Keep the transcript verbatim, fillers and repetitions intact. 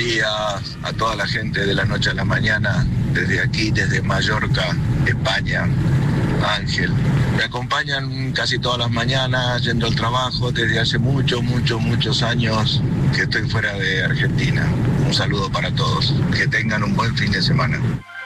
días a toda la gente de la noche a la mañana, desde aquí, desde Mallorca, España. Ángel. Me acompañan casi todas las mañanas yendo al trabajo desde hace muchos, muchos, muchos años que estoy fuera de Argentina. Un saludo para todos. Que tengan un buen fin de semana.